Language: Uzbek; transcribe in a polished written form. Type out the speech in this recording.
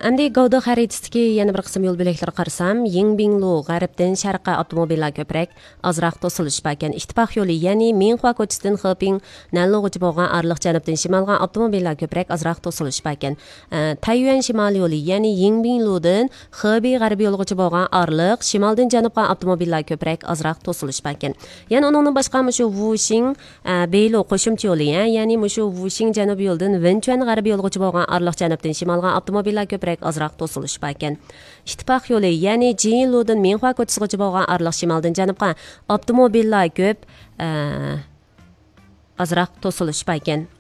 Endi Gavda xaritasındagi yana bir qism yo'l bo'laklari qarasam, Yingbinglu g'arbdan sharqqa avtomobillar ko'proq, azroq to'silish ekan. İttifoq yo'li, ya'ni Minhua ko'chasidan Xiping Nanlug'icha bo'lgan arliq janubdan shimolga avtomobillar ko'proq, azroq to'silish ekan. Taiyuan shimol yo'li, ya'ni Yingbingludan Xibey g'arbiy yo'lgacha bo'lgan arliq, shimoldan janubga avtomobillar ko'proq, azroq to'silish ekan. Yana uningdan boshqa shu Wuxing Beylo qo'shimcha yo'li, ya'ni shu Wuxing janubiy yo'ldan Wenchuan g'arbiy yo'lgacha bo'lgan arliq janubdan shimolga avtomobillar ko'proq, azroq to'silish ekan. İttifoq yo'li, ya'ni Jinludan Minhua ko'chasigacha bo'lgan arliq shimoldan janubga avtomobillar ko'p, azroq to'silish ekan.